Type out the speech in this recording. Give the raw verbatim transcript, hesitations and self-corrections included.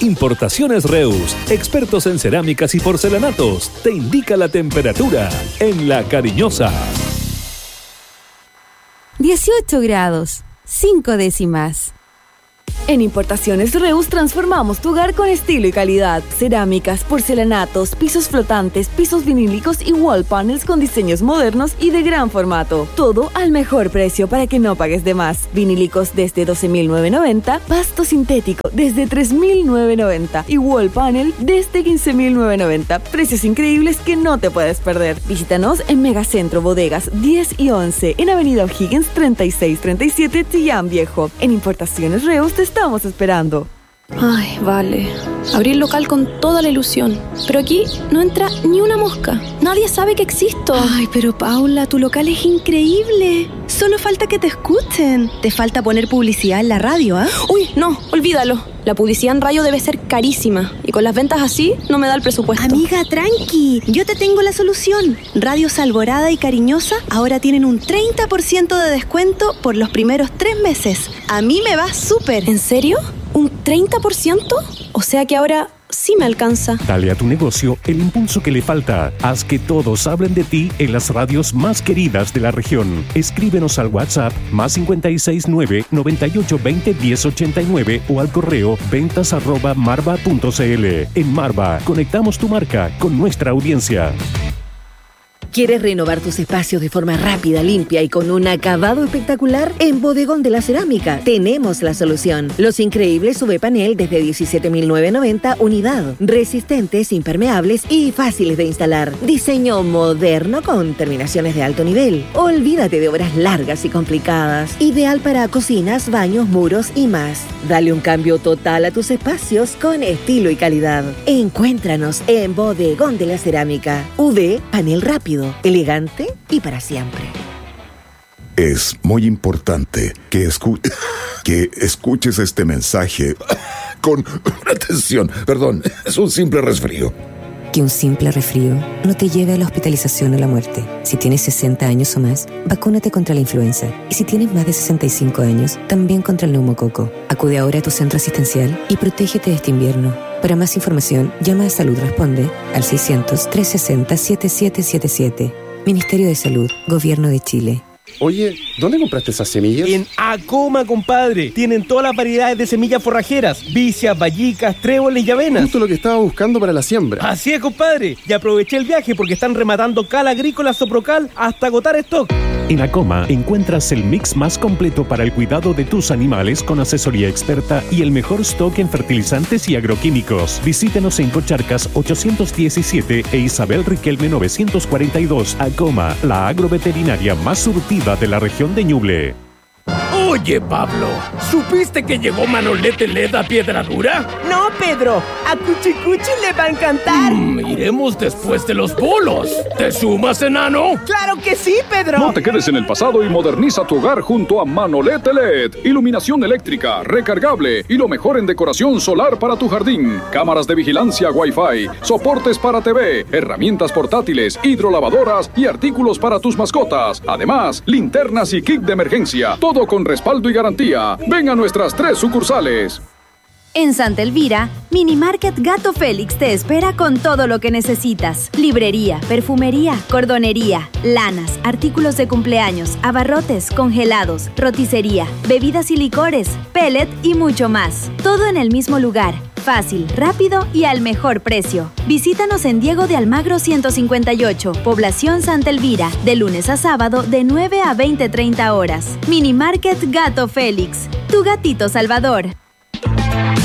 Importaciones Reus, expertos en cerámicas y porcelanatos, te indica la temperatura en La Cariñosa. dieciocho grados, cinco décimas. En Importaciones Reus transformamos tu hogar con estilo y calidad. Cerámicas, porcelanatos, pisos flotantes, pisos vinílicos y wall panels con diseños modernos y de gran formato. Todo al mejor precio para que no pagues de más. Vinílicos desde doce mil novecientos noventa, pasto sintético desde tres mil novecientos noventa y wall panel desde quince mil novecientos noventa. Precios increíbles que no te puedes perder. Visítanos en Megacentro Bodegas diez y once, en Avenida O'Higgins treinta y seis treinta y siete, Chillán Viejo. En Importaciones Reus te estamos esperando. Ay, vale. Abrí el local con toda la ilusión. Pero aquí no entra ni una mosca. Nadie sabe que existo. Ay, pero Paula, tu local es increíble. Solo falta que te escuchen. Te falta poner publicidad en la radio, ¿ah? ¿eh? Uy, no, olvídalo. La publicidad en radio debe ser carísima. Y con las ventas así, no me da el presupuesto. Amiga, tranqui. Yo te tengo la solución. Radios Alborada y Cariñosa ahora tienen un treinta por ciento de descuento por los primeros tres meses. A mí me va súper. ¿En serio? ¿Un treinta por ciento? O sea que ahora sí me alcanza. Dale a tu negocio el impulso que le falta. Haz que todos hablen de ti en las radios más queridas de la región. Escríbenos al WhatsApp más cinco seis nueve, nueve ocho dos cero, uno cero ocho nueve o al correo ventas arroba marva punto cl. En Marva, conectamos tu marca con nuestra audiencia. ¿Quieres renovar tus espacios de forma rápida, limpia y con un acabado espectacular? En Bodegón de la Cerámica tenemos la solución. Los increíbles U V panel desde diecisiete mil novecientos noventa unidad. Resistentes, impermeables y fáciles de instalar. Diseño moderno con terminaciones de alto nivel. Olvídate de obras largas y complicadas. Ideal para cocinas, baños, muros y más. Dale un cambio total a tus espacios con estilo y calidad. Encuéntranos en Bodegón de la Cerámica. U V panel rápido, elegante y para siempre. Es muy importante que, escu- que escuches este mensaje con atención. Perdón, es un simple resfrío. Que un simple resfrío no te lleve a la hospitalización o la muerte. Si tienes sesenta años o más, vacúnate contra la influenza. Y si tienes más de sesenta y cinco años, también contra el neumococo. Acude ahora a tu centro asistencial y protégete de este invierno. Para más información, llama a Salud Responde al seiscientos, trescientos sesenta, setenta y siete setenta y siete. Ministerio de Salud, Gobierno de Chile. Oye, ¿dónde compraste esas semillas? En Acoma, compadre. Tienen todas las variedades de semillas forrajeras. Vicias, vallicas, tréboles y avenas. Justo lo que estaba buscando para la siembra. Así es, compadre. Y aproveché el viaje porque están rematando Cal Agrícola Soprocal hasta agotar stock. En Acoma encuentras el mix más completo para el cuidado de tus animales con asesoría experta y el mejor stock en fertilizantes y agroquímicos. Visítenos en Cocharcas ochocientos diecisiete e Isabel Riquelme novecientos cuarenta y dos. Acoma, la agroveterinaria más surtida de la región de Ñuble. Oye, Pablo, ¿supiste que llegó Manolete L E D a Piedra Dura? No, Pedro, a Cuchicuchi le va a encantar. Mm, iremos después de los bolos. ¿Te sumas, enano? ¡Claro que sí, Pedro! No te quedes en el pasado y moderniza tu hogar junto a Manolete L E D. Iluminación eléctrica, recargable y lo mejor en decoración solar para tu jardín. Cámaras de vigilancia Wi-Fi, soportes para T V, herramientas portátiles, hidrolavadoras y artículos para tus mascotas. Además, linternas y kit de emergencia. Todo con respaldo y garantía. Ven a nuestras tres sucursales. En Santa Elvira, Mini Market Gato Félix te espera con todo lo que necesitas. Librería, perfumería, cordonería, lanas, artículos de cumpleaños, abarrotes, congelados, roticería, bebidas y licores, pellet y mucho más. Todo en el mismo lugar. Fácil, rápido y al mejor precio. Visítanos en Diego de Almagro ciento cincuenta y ocho, Población Santa Elvira, de lunes a sábado de nueve a veinte treinta horas. Mini Market Gato Félix, tu gatito salvador.